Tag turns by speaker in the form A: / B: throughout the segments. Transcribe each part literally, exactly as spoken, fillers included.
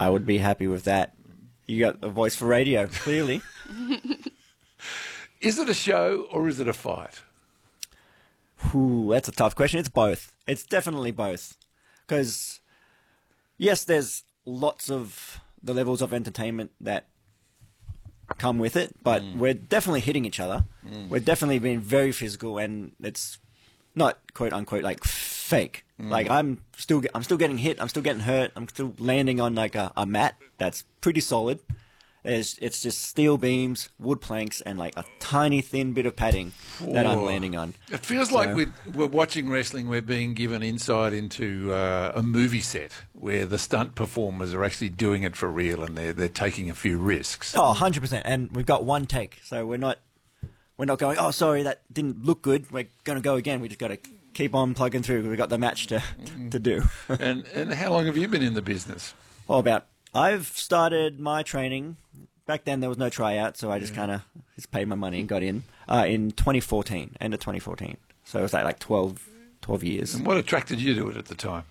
A: I would be happy with that. You got a voice for radio, clearly.
B: Is it a show or is it a fight?
A: Ooh, that's a tough question. It's both. It's definitely both. Because, yes, there's lots of the levels of entertainment that come with it, but mm. we're definitely hitting each other. Mm. We're definitely being very physical, and it's not quote unquote like fake. Mm. Like I'm still, I'm still getting hit. I'm still getting hurt. I'm still landing on like a, a mat that's pretty solid. It's, it's just steel beams, wood planks, and like a tiny thin bit of padding that I'm landing on.
B: It feels so, like we're, we're watching wrestling. We're being given insight into uh, a movie set where the stunt performers are actually doing it for real, and they're they're taking a few risks.
A: Oh, one hundred percent. And we've got one take, so we're not we're not going, oh, sorry, that didn't look good. We're going to go again. We just got to keep on plugging through. We've got the match to to do.
B: and and how long have you been in the business?
A: Oh, about I've started my training. Back then there was no tryout, so I just yeah. kind of just paid my money and got in uh, in twenty fourteen, end of twenty fourteen. So it was like, like twelve, twelve years.
B: And what attracted you to it at the time?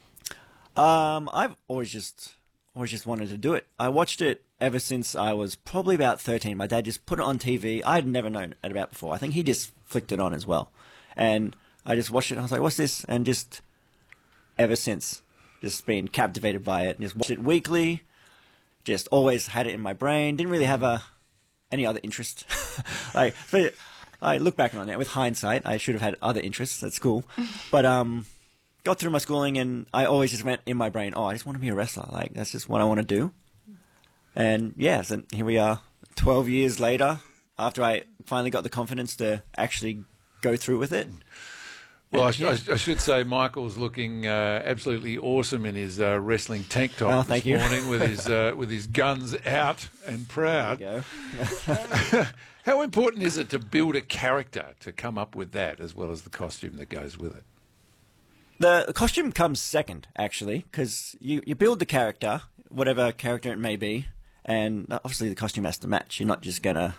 A: Um, I've always just always just wanted to do it. I watched it ever since I was probably about thirteen. My dad just put it on T V. I had never known it about before. I think he just flicked it on as well. And I just watched it and I was like, what's this? And just ever since, just been captivated by it. And just watched it weekly. Just always had it in my brain. Didn't really have a any other interest. like, but I look back on it with hindsight. I should have had other interests at school, but um, got through my schooling, and I always just went in my brain. Oh, I just want to be a wrestler. Like that's just what I want to do. And yeah, so here we are, twelve years later, after I finally got the confidence to actually go through with it.
B: Well, I, sh yeah. I should say Michael's looking uh, absolutely awesome in his uh, wrestling tank top
A: oh,
B: this
A: thank you.
B: morning with his uh, with his guns out and proud.
A: There you
B: go. How important is it to build a character to come up with that, as well as the costume that goes with it?
A: The costume comes second, actually, because you, you build the character, whatever character it may be, and obviously the costume has to match. You're not just going to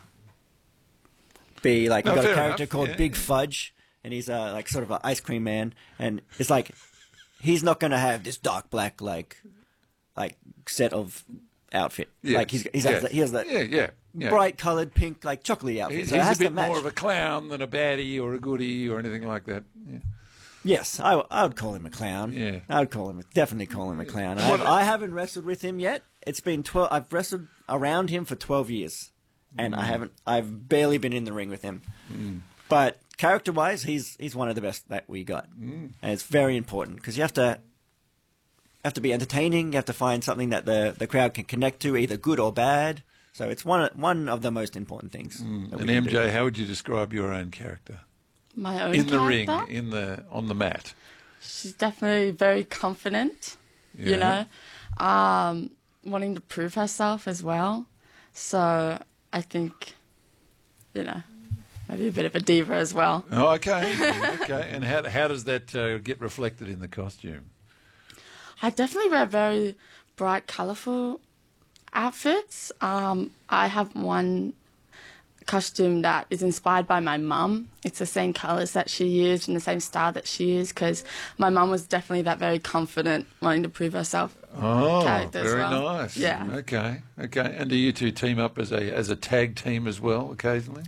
A: be like,
B: no,
A: you've got a character
B: enough.
A: called
B: yeah.
A: Big Fudge, and he's uh, like sort of an ice cream man, and it's like he's not going to have this dark black like like set of outfit.
B: Yes.
A: Like he's, he's
B: yes.
A: has, he has that
B: yeah, yeah, yeah.
A: bright coloured pink like chocolatey outfit.
B: He's,
A: so it
B: he's
A: has
B: a bit
A: to match.
B: more of a clown than a baddie or a goodie or anything like that. Yeah.
A: Yes, I, I would call him a clown.
B: Yeah,
A: I would call him definitely call him a clown. I, I haven't wrestled with him yet. It's been twelve. I've wrestled around him for twelve years, and mm. I haven't. I've barely been in the ring with him. Mm. But character-wise, he's he's one of the best that we got, mm. and it's very important because you have to have to be entertaining. You have to find something that the the crowd can connect to, either good or bad. So it's one one of the most important things.
B: Mm. And M J, do. How would you describe your own character?
C: My own
B: in the
C: character?
B: ring, in the on the mat.
C: She's definitely very confident. Yeah. You know, um, wanting to prove herself as well. So I think, you know, maybe a bit of a diva as well.
B: Oh, okay, okay. And how how does that uh, get reflected in the costume?
C: I definitely wear very bright, colourful outfits. Um, I have one costume that is inspired by my mum. It's the same colours that she used and the same style that she used because my mum was definitely that very confident, wanting to prove herself.
B: Oh,
C: character
B: very
C: as well.
B: nice.
C: Yeah.
B: Okay, okay. And do you two team up as a as a tag team as well occasionally?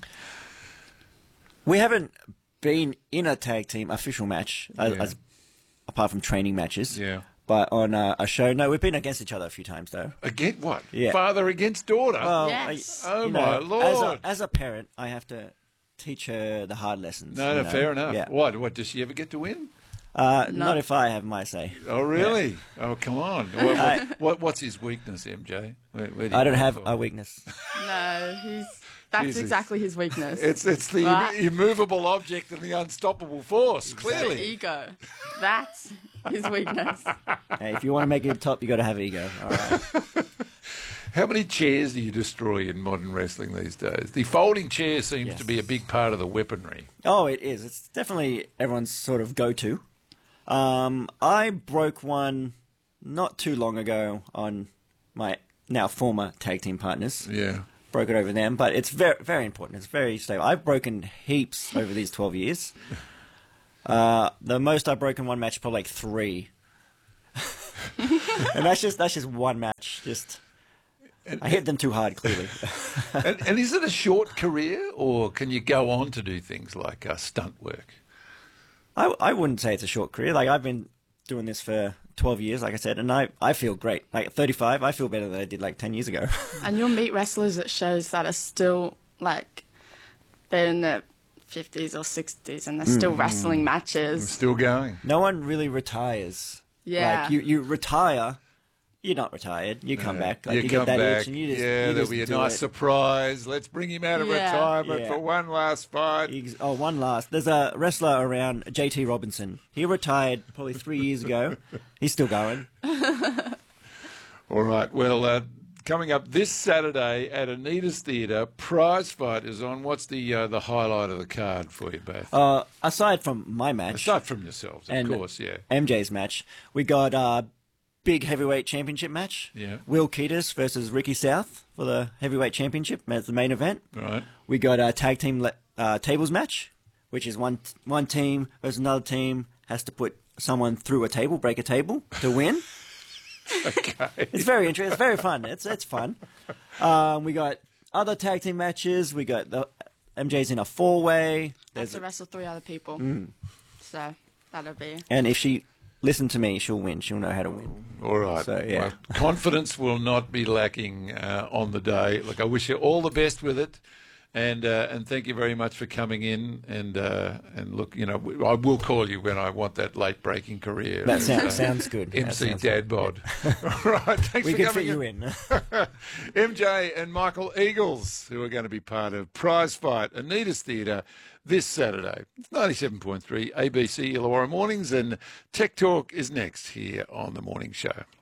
A: We haven't been in a tag team official match,
B: Yeah.
A: as, as apart from training matches.
B: Yeah.
A: But on uh, a show, no, we've been against each other a few times, though.
B: Against what?
A: Yeah.
B: Father against daughter?
A: Well,
C: Yes.
A: I,
B: Oh,
A: you
B: my
A: know,
B: Lord.
A: As a, as a parent, I have to teach her the hard lessons.
B: no,
A: you
B: no,
A: know.
B: fair enough.
A: Yeah.
B: What? What? Does she ever get to win?
A: Uh,
C: No.
A: Not if I have my say.
B: Oh, really? Oh, come on. What, what, what, what's his weakness, M J? Where, where do you
A: I don't
B: go
A: have
B: for?
A: a weakness.
C: No, he's that's
B: Jesus.
C: exactly his weakness.
B: It's it's the
C: Right.
B: immovable object and the unstoppable force.
C: The
B: Clearly.
C: ego. That's his weakness.
A: Hey, if you want to make it top, you got to have ego. All right.
B: How many chairs do you destroy in modern wrestling these days? The folding chair seems
A: Yes.
B: to be a big part of the weaponry.
A: Oh, it is. It's definitely everyone's sort of go-to. Um, I broke one not too long ago on my now former tag team partners.
B: Yeah.
A: Broke it over them, but it's very, very important. It's very stable. I've broken heaps over these twelve years. Uh, the most I've broken one match, probably like three. And that's just that's just one match. match. Just I hit them too hard, clearly.
B: and, and is it a short career, or can you go on to do things like uh, stunt work?
A: I, I wouldn't say it's a short career. Like, I've been doing this for twelve years, like I said, and I, I feel great. Like, at thirty-five, I feel better than I did like ten years ago.
C: And you'll meet wrestlers at shows that are still, like, they're in their fifties or sixties and they're still wrestling matches.
B: Still going.
A: No one really retires.
C: Yeah.
A: Like, you, you retire, you're not retired. You come back. Like,
B: you,
A: you
B: come
A: get that
B: back.
A: itch and you just,
B: yeah,
A: you
B: there'll
A: just
B: be a
A: do
B: nice
A: it.
B: surprise. Let's bring him out of
C: Yeah.
B: retirement
A: Yeah.
B: for one last fight.
A: Ex- Oh, one last. There's a wrestler around, J T Robinson. He retired probably three years ago. He's still going.
B: All right. Well, uh, coming up this Saturday at Anita's Theatre, Prize Fight is on. What's the uh, the highlight of the card for you both?
A: Uh, aside from my match
B: Aside from yourselves, of
A: and
B: course, yeah.
A: M J's match, we got a big heavyweight championship match.
B: Yeah.
A: Will Keatis versus Ricky South for the heavyweight championship as the main event.
B: Right.
A: We got a tag team le- uh, tables match, which is one one team versus another team has to put someone through a table, break a table to win.
B: Okay.
A: It's very interesting. It's very fun. It's it's fun. Um, we got other tag team matches. We got the M J's in a four way.
C: That's to wrestle three other people. So that'll be.
A: And if she listens to me, she'll win. She'll know how to win.
B: All right.
A: So, yeah.
B: Well, confidence will not be lacking uh, on the day. Look, I wish you all the best with it. And uh, and thank you very much for coming in. And uh, and look, you know, I will call you when I want that late breaking career.
A: That
B: as,
A: sounds
B: uh,
A: sounds good.
B: M
A: That
B: C
A: sounds
B: Dad
A: good.
B: Bod. All right. Thanks
A: We
B: for
A: can
B: coming
A: fit you
B: in.
A: in.
B: M J and Michael Eagles, who are going to be part of Prize Fight, Anita's Theatre, this Saturday. It's ninety-seven point three A B C Illawarra Mornings, and Tech Talk is next here on The Morning Show.